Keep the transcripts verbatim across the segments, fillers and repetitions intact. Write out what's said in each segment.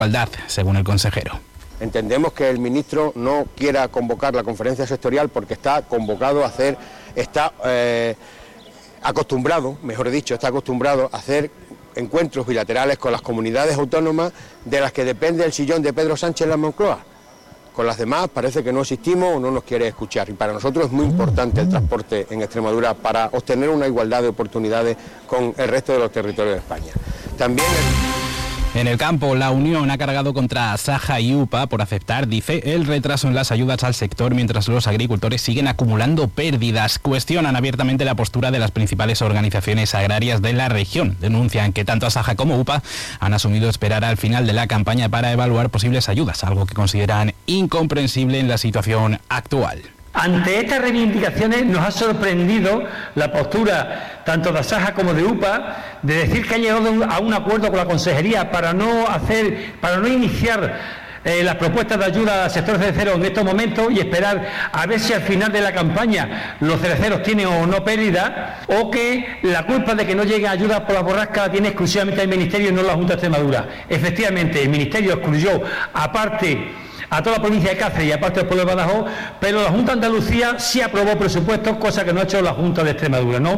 igualdad, según el consejero. Entendemos que el ministro no quiera convocar la conferencia sectorial porque está convocado a hacer, está eh, acostumbrado, mejor dicho, está acostumbrado a hacer encuentros bilaterales con las comunidades autónomas de las que depende el sillón de Pedro Sánchez en la Moncloa. Con las demás parece que no existimos o no nos quiere escuchar. Y para nosotros es muy importante el transporte en Extremadura para obtener una igualdad de oportunidades con el resto de los territorios de España. También el... En el campo, la Unión ha cargado contra Asaja y UPA por aceptar, dice, el retraso en las ayudas al sector mientras los agricultores siguen acumulando pérdidas. Cuestionan abiertamente la postura de las principales organizaciones agrarias de la región. Denuncian que tanto Asaja como UPA han asumido esperar al final de la campaña para evaluar posibles ayudas, algo que consideran incomprensible en la situación actual. Ante estas reivindicaciones nos ha sorprendido la postura tanto de Asaja como de UPA de decir que han llegado a un acuerdo con la Consejería para no hacer, para no iniciar eh, las propuestas de ayuda al sector cerecero en estos momentos y esperar a ver si al final de la campaña los cereceros tienen o no pérdida, o que la culpa de que no llegue ayuda por la borrasca la tiene exclusivamente el Ministerio y no la Junta de Extremadura. Efectivamente, el Ministerio excluyó aparte a toda la provincia de Cáceres y aparte del pueblo de Badajoz, pero la Junta de Andalucía sí aprobó presupuestos, cosa que no ha hecho la Junta de Extremadura, ¿no?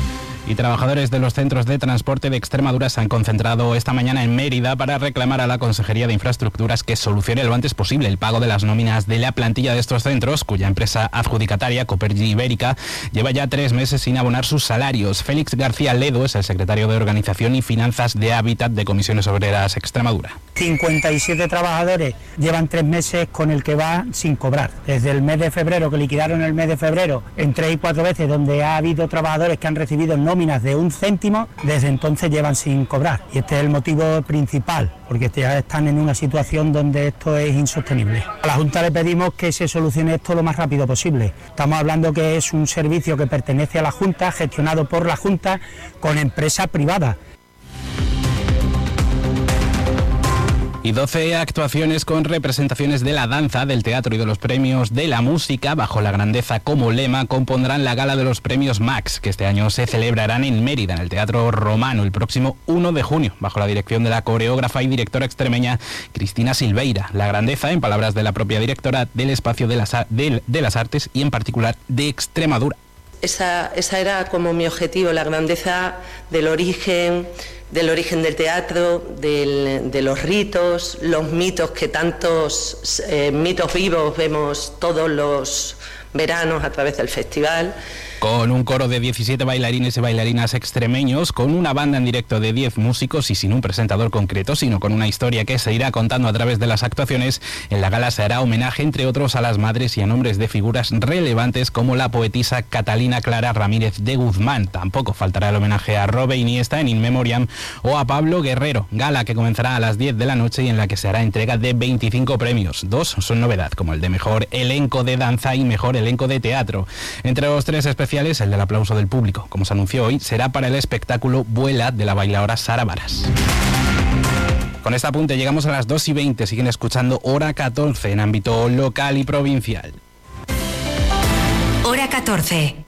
Y trabajadores de los centros de transporte de Extremadura se han concentrado esta mañana en Mérida para reclamar a la Consejería de Infraestructuras que solucione lo antes posible el pago de las nóminas de la plantilla de estos centros, cuya empresa adjudicataria, Copergy Ibérica, lleva ya tres meses sin abonar sus salarios. Félix García Ledo es el secretario de Organización y Finanzas de Hábitat de Comisiones Obreras Extremadura. cincuenta y siete trabajadores llevan tres meses con el que va sin cobrar. Desde el mes de febrero, que liquidaron el mes de febrero en tres y cuatro veces, donde ha habido trabajadores que han recibido nóminas de un céntimo, desde entonces llevan sin cobrar. Y este es el motivo principal, porque ya están en una situación donde esto es insostenible. A la Junta le pedimos que se solucione esto lo más rápido posible. Estamos hablando que es un servicio que pertenece a la Junta, gestionado por la Junta, con empresa privada. Y doce actuaciones con representaciones de la danza, del teatro y de los premios de la música, bajo la grandeza como lema, compondrán la gala de los premios Max, que este año se celebrarán en Mérida, en el Teatro Romano, el próximo uno de junio, bajo la dirección de la coreógrafa y directora extremeña Cristina Silveira. La grandeza, en palabras de la propia directora, del espacio de las, de, de las artes y en particular de Extremadura. Esa, esa era como mi objetivo, la grandeza del origen, del origen del teatro, del, de los ritos, los mitos que tantos eh, mitos vivos vemos todos los veranos a través del festival. Con un coro de diecisiete bailarines y bailarinas extremeños, con una banda en directo de diez músicos y sin un presentador concreto, sino con una historia que se irá contando a través de las actuaciones, en la gala se hará homenaje, entre otros, a las madres y a nombres de figuras relevantes como la poetisa Catalina Clara Ramírez de Guzmán. Tampoco faltará el homenaje a Robe Iniesta en In Memoriam o a Pablo Guerrero. Gala que comenzará a las diez de la noche y en la que se hará entrega de veinticinco premios. Dos son novedad, como el de mejor elenco de danza y mejor elenco de teatro. Entre los tres especiales, el del aplauso del público, como se anunció hoy, será para el espectáculo Vuela de la bailaora Sara Varas. Con este apunte llegamos a las dos y veinte. Siguen escuchando Hora catorce en ámbito local y provincial. Hora catorce.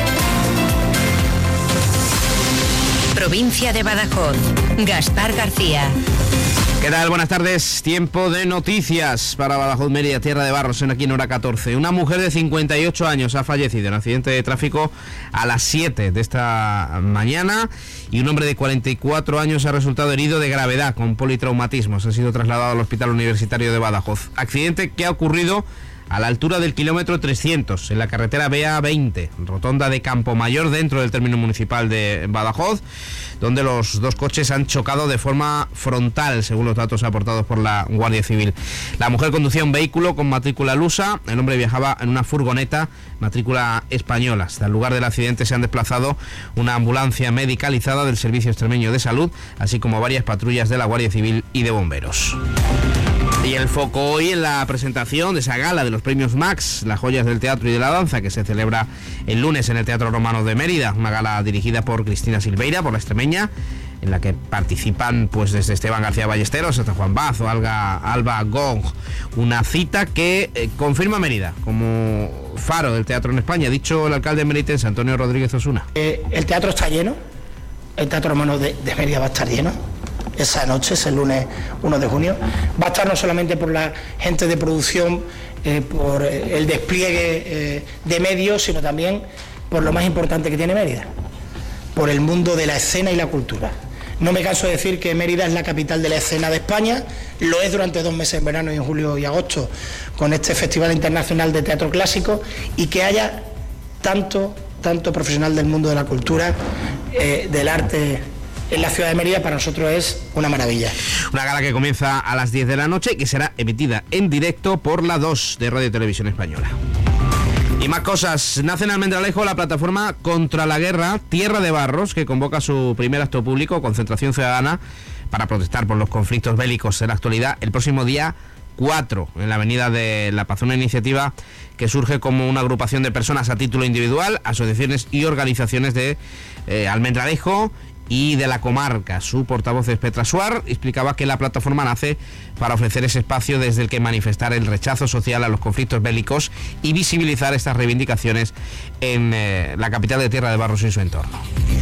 Provincia de Badajoz. Gaspar García. ¿Qué tal? Buenas tardes. Tiempo de noticias para Badajoz, Mérida, Tierra de Barros, en aquí en Hora catorce. Una mujer de cincuenta y ocho años ha fallecido en accidente de tráfico a las siete de esta mañana y un hombre de cuarenta y cuatro años ha resultado herido de gravedad con politraumatismos. Ha sido trasladado al Hospital Universitario de Badajoz. Accidente que ha ocurrido a la altura del kilómetro trescientos, en la carretera B A veinte, rotonda de Campomayor, dentro del término municipal de Badajoz, donde los dos coches han chocado de forma frontal, según los datos aportados por la Guardia Civil. La mujer conducía un vehículo con matrícula lusa, el hombre viajaba en una furgoneta, matrícula española. Hasta el lugar del accidente se han desplazado una ambulancia medicalizada del Servicio Extremeño de Salud, así como varias patrullas de la Guardia Civil y de bomberos. Y el foco hoy en la presentación de esa gala de los premios Max, las joyas del teatro y de la danza, que se celebra el lunes en el Teatro Romano de Mérida, una gala dirigida por Cristina Silveira, por la extremeña, en la que participan pues desde Esteban García Ballesteros hasta Juan Bazo, Alga, Alba Gong, una cita que eh, confirma Mérida como faro del teatro en España, ha dicho el alcalde meritense Antonio Rodríguez Osuna. Eh, el teatro está lleno, el Teatro Romano de, de Mérida va a estar lleno, esa noche, ese lunes uno de junio. Va a estar no solamente por la gente de producción, eh, por el despliegue eh, de medios, sino también por lo más importante que tiene Mérida, por el mundo de la escena y la cultura. No me canso de decir que Mérida es la capital de la escena de España, lo es durante dos meses en verano, y en julio y agosto, con este Festival Internacional de Teatro Clásico, y que haya tanto, tanto profesional del mundo de la cultura, eh, del arte en la ciudad de Mérida, para nosotros es una maravilla. Una gala que comienza a las diez de la noche y que será emitida en directo por la dos de Radio y Televisión Española. Y más cosas. Nace en Almendralejo la plataforma Contra la Guerra Tierra de Barros, que convoca su primer acto público, concentración ciudadana, para protestar por los conflictos bélicos en la actualidad el próximo día cuatro, en la Avenida de La Paz. Una iniciativa que surge como una agrupación de personas a título individual, asociaciones y organizaciones de eh, Almendralejo y de la comarca. Su portavoz es Petra Suar, explicaba que la plataforma nace para ofrecer ese espacio desde el que manifestar el rechazo social a los conflictos bélicos y visibilizar estas reivindicaciones en eh, la capital de Tierra de Barros y su entorno.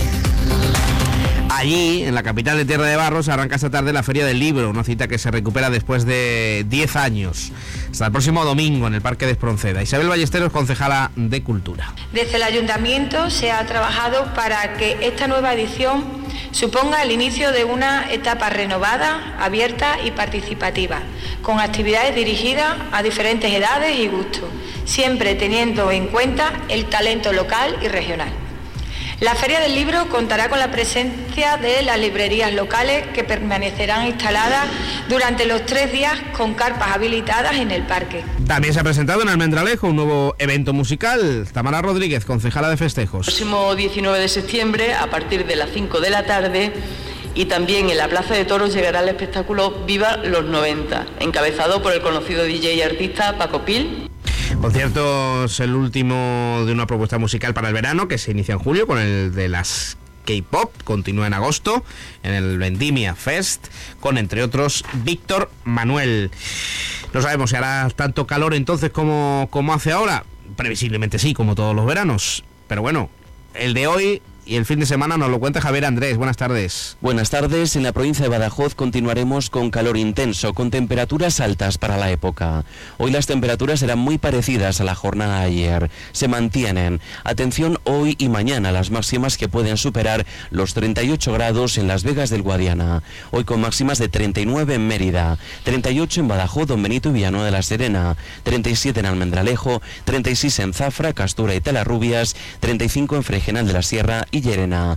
Allí, en la capital de Tierra de Barros, arranca esta tarde la Feria del Libro, una cita que se recupera después de diez años. Hasta el próximo domingo en el Parque de Espronceda. Isabel Ballesteros, concejala de Cultura. Desde el Ayuntamiento se ha trabajado para que esta nueva edición suponga el inicio de una etapa renovada, abierta y participativa, con actividades dirigidas a diferentes edades y gustos, siempre teniendo en cuenta el talento local y regional. La Feria del Libro contará con la presencia de las librerías locales, que permanecerán instaladas durante los tres días con carpas habilitadas en el parque. También se ha presentado en Almendralejo un nuevo evento musical. Tamara Rodríguez, concejala de festejos. El próximo diecinueve de septiembre, a partir de las cinco de la tarde, y también en la Plaza de Toros llegará el espectáculo Viva los noventa, encabezado por el conocido D J y artista Paco Pil. Concierto es el último de una propuesta musical para el verano, que se inicia en julio con el de las K-pop, continúa en agosto en el Vendimia Fest, con entre otros Víctor Manuel. No sabemos si hará tanto calor entonces como, como hace ahora, previsiblemente sí, como todos los veranos, pero bueno, el de hoy y el fin de semana nos lo cuenta Javier Andrés. Buenas tardes. Buenas tardes. En la provincia de Badajoz continuaremos con calor intenso, con temperaturas altas para la época. Hoy las temperaturas serán muy parecidas a la jornada de ayer. Se mantienen. Atención hoy y mañana, las máximas que pueden superar los treinta y ocho grados en Las Vegas del Guadiana. Hoy con máximas de treinta y nueve en Mérida, treinta y ocho en Badajoz, Don Benito y Villanueva de la Serena, treinta y siete en Almendralejo, treinta y seis en Zafra, Castura y Talarrubias, treinta y cinco en Fregenal de la Sierra y Llerena.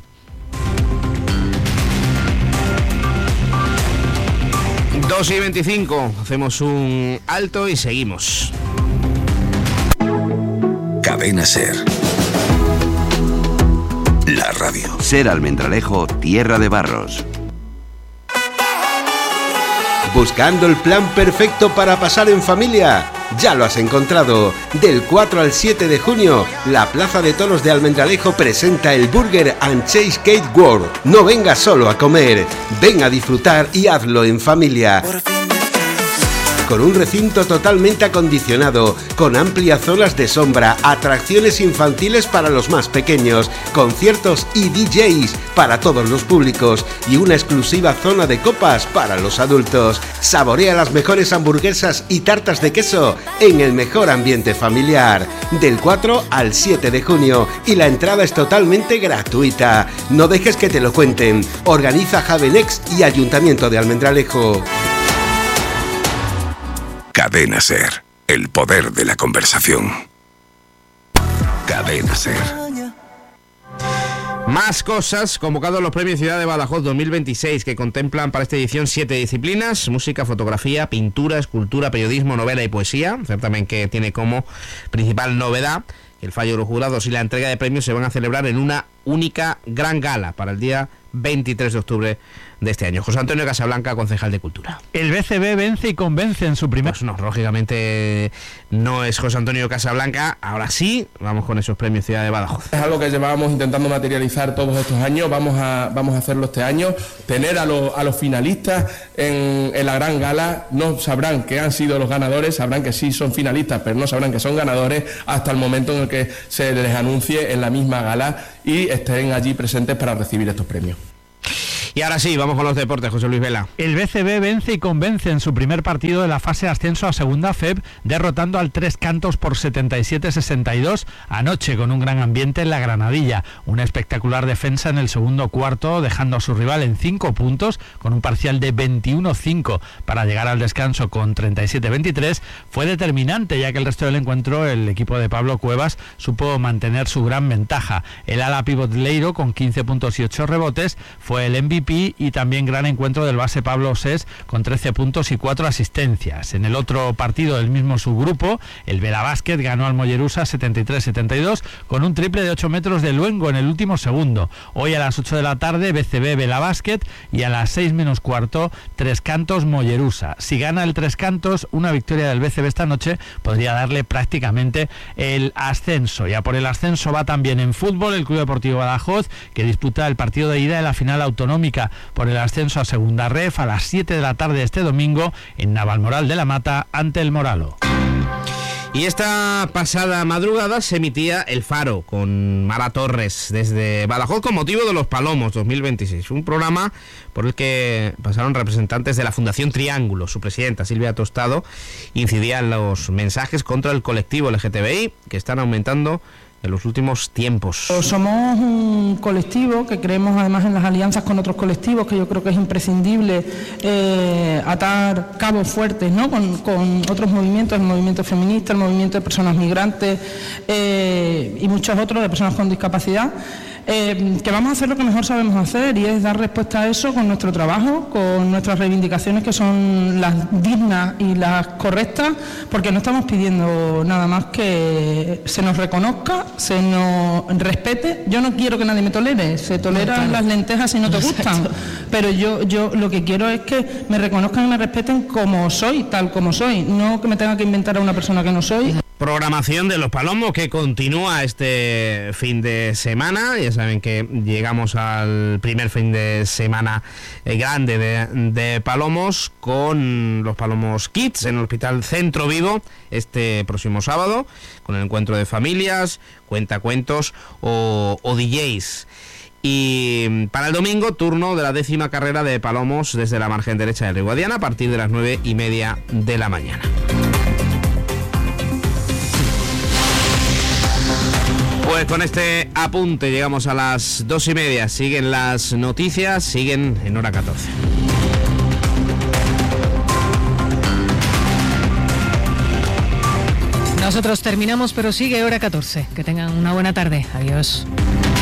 dos y veinticinco, hacemos un alto y seguimos. Cadena Ser. La radio. Ser Almendralejo, Tierra de Barros. ¿Buscando el plan perfecto para pasar en familia? Ya lo has encontrado. Del cuatro al siete de junio, la Plaza de Toros de Almendralejo presenta el Burger and Cheesecake World. No vengas solo a comer, ven a disfrutar y hazlo en familia. Con un recinto totalmente acondicionado, con amplias zonas de sombra, atracciones infantiles para los más pequeños, conciertos y D Js para todos los públicos y una exclusiva zona de copas para los adultos. Saborea las mejores hamburguesas y tartas de queso en el mejor ambiente familiar. Del cuatro al siete de junio y la entrada es totalmente gratuita. No dejes que te lo cuenten. Organiza Javenex y Ayuntamiento de Almendralejo. Cadena Ser, el poder de la conversación. Cadena Ser. Más cosas, convocados los premios Ciudad de Badajoz dos mil veintiséis, que contemplan para esta edición siete disciplinas: música, fotografía, pintura, escultura, periodismo, novela y poesía. Certamen que tiene como principal novedad que el fallo de los jurados y la entrega de premios se van a celebrar en una única gran gala para el día veintitrés de octubre de este año. José Antonio Casablanca, concejal de Cultura. El B C B vence y convence en su primer... Pues no, lógicamente no es José Antonio Casablanca. Ahora sí, vamos con esos premios Ciudad de Badajoz. Es algo que llevábamos intentando materializar todos estos años. Vamos a, vamos a hacerlo este año. Tener a, lo, a los finalistas en, en la gran gala. No sabrán que han sido los ganadores, sabrán que sí son finalistas, pero no sabrán que son ganadores hasta el momento en el que se les anuncie en la misma gala y estén allí presentes para recibir estos premios. Y ahora sí, vamos con los deportes, José Luis Vela. El B C B vence y convence en su primer partido de la fase de ascenso a Segunda F E B, derrotando al Tres Cantos por setenta y siete a sesenta y dos anoche, con un gran ambiente en la Granadilla. Una espectacular defensa en el segundo cuarto, dejando a su rival en cinco puntos, con un parcial de veintiuno cinco para llegar al descanso con treinta y siete veintitrés, fue determinante, ya que el resto del encuentro el equipo de Pablo Cuevas supo mantener su gran ventaja. El ala pívot Leiro, con quince puntos y ocho rebotes, fue el M V P, y también gran encuentro del base Pablo Osés, con trece puntos y cuatro asistencias. En el otro partido del mismo subgrupo, el Vela Basket ganó al Mollerusa setenta y tres setenta y dos con un triple de ocho metros de Luengo en el último segundo. Hoy a las ocho de la tarde, B C B Vela Basket, y a las seis menos cuarto, Tres Cantos Mollerusa. Si gana el Tres Cantos, una victoria del B C B esta noche podría darle prácticamente el ascenso. Ya por el ascenso va también en fútbol el Club Deportivo Badajoz, que disputa el partido de ida de la final autonómica por el ascenso a Segunda Ref a las siete de la tarde este domingo en Navalmoral de la Mata ante el Moralo. Y esta pasada madrugada se emitía El Faro con Mara Torres desde Badajoz con motivo de los Palomos dos mil veintiséis, un programa por el que pasaron representantes de la Fundación Triángulo. Su presidenta, Silvia Tostado, incidía en los mensajes contra el colectivo L G T B I, que están aumentando en los últimos tiempos. Somos un colectivo que creemos además en las alianzas con otros colectivos, que yo creo que es imprescindible eh, atar cabos fuertes, ¿no? con, con otros movimientos, el movimiento feminista, el movimiento de personas migrantes eh, y muchos otros de personas con discapacidad. Eh, que vamos a hacer lo que mejor sabemos hacer, y es dar respuesta a eso con nuestro trabajo, con nuestras reivindicaciones, que son las dignas y las correctas, porque no estamos pidiendo nada más que se nos reconozca, se nos respete. Yo no quiero que nadie me tolere, se toleran no, claro. las lentejas si no te gustan. Exacto. Pero yo, yo lo que quiero es que me reconozcan y me respeten como soy, tal como soy, no que me tenga que inventar a una persona que no soy. Programación de los Palomos que continúa este fin de semana. Ya saben que llegamos al primer fin de semana grande de, de Palomos con los Palomos Kids en el Hospital Centro Vivo este próximo sábado, con el encuentro de familias, cuentacuentos o, o D Js. Y para el domingo, turno de la décima carrera de Palomos desde la margen derecha del río Guadiana a partir de las nueve y media de la mañana. Pues con este apunte llegamos a las dos y media. Siguen las noticias, siguen en hora catorce. Nosotros terminamos, pero sigue hora catorce. Que tengan una buena tarde. Adiós.